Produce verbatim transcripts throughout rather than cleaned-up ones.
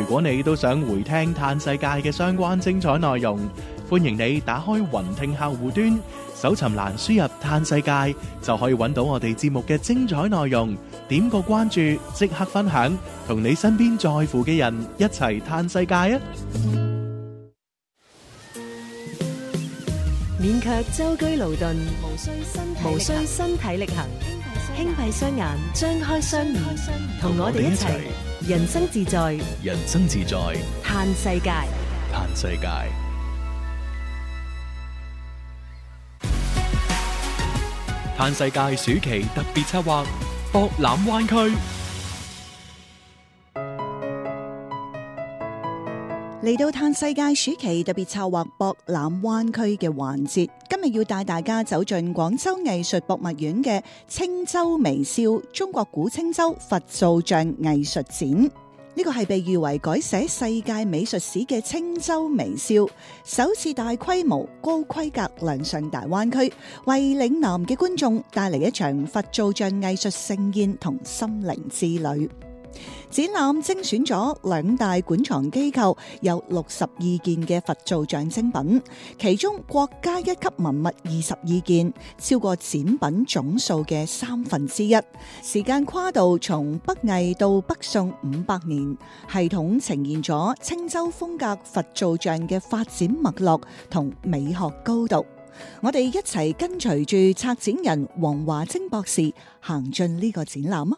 如果你都想回聽嘆世界嘅相關精彩內容，歡迎你打開雲聽客戶端，搜尋欄輸入嘆世界，就可以揾到我哋節目嘅精彩內容。點個關注，即刻分享，同你身邊在乎嘅人一齊嘆世界啊！ 勉強舟車勞頓，無需身體無需身體力行，輕閉雙眼，張開雙耳，同我哋一齊人生自在， 人生自在， 嘆世界， 嘆世界。嘆世界暑期特別策劃博覽灣區。 嚟到嘆世界暑期特別策劃博覽灣區嘅環節，今日要帶大家走進廣州藝術博物院嘅青州微笑中國古青州佛造像藝術展。呢個係被譽為改寫世界美術史嘅青州微笑，首次大規模高規格亮相大灣區，為嶺南嘅觀眾帶嚟一場佛造像藝術盛宴同心靈之旅。展覽精選咗兩大館藏機構有六十二件嘅佛造像精品，其中國家一級文物二十二件，超過展品總數嘅三分之一。時間跨度從北魏到北宋五百年，系統呈現咗青州風格佛造像嘅發展脈絡同美學高度。我哋一齊跟隨住策展人黃華晶博士行進呢個展覽啊！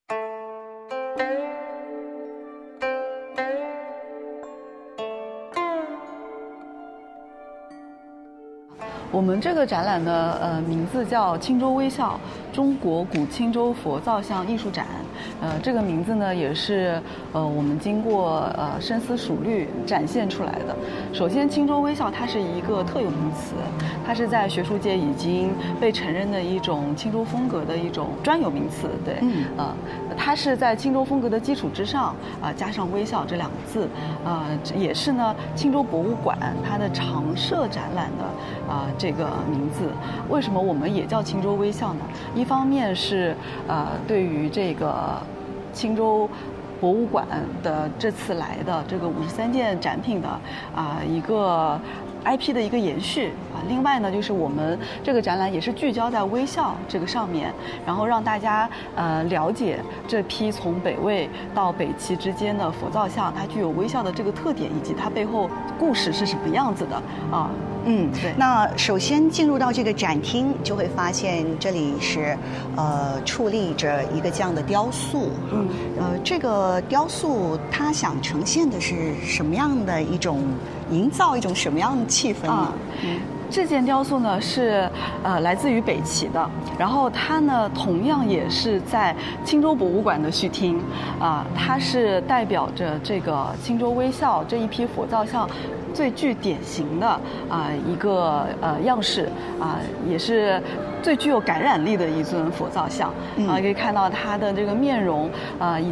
我們這個展覽呢，呃，名字叫青州微笑中國古青州佛造像藝術展。呃，這個名字呢，也是呃我們經過呃深思熟慮展現出來的。首先，青州微笑它是一個特有名詞，它是在學術界已經被承認的一種青州風格的一種專有名詞。對，嗯，呃，它是在青州風格的基礎之上啊，呃，加上微笑這兩個字，呃，也是呢青州博物館它的常設展覽的啊。呃這個名字為什麼我們也叫青州微笑呢？一方面是呃對於這個青州博物館的這次來的這個五十三件展品的啊、呃、一個 I P 的一個延續啊。另外呢，就是我們這個展覽也是聚焦在微笑這個上面，然後讓大家呃了解這批從北魏到北齊之間的佛造像，它具有微笑的這個特點，以及它背後故事是什麼樣子的啊。 嗯，对。那首先進入到這個展廳，就會發現這裡是，呃，矗立着一個這樣的雕塑。嗯，呃，這個雕塑它想呈現的是什麼樣的一種，營造一種什麼樣的氣氛呢？啊，嗯， 這件雕塑呢是呃來自於北齊的，然後它呢同樣也是在青州博物館的續廳啊，它是代表着這個青州微笑這一批佛造像最具典型的啊一個呃樣式啊，也是最具有感染力的一尊佛造像啊，可以看到它的這個面容啊。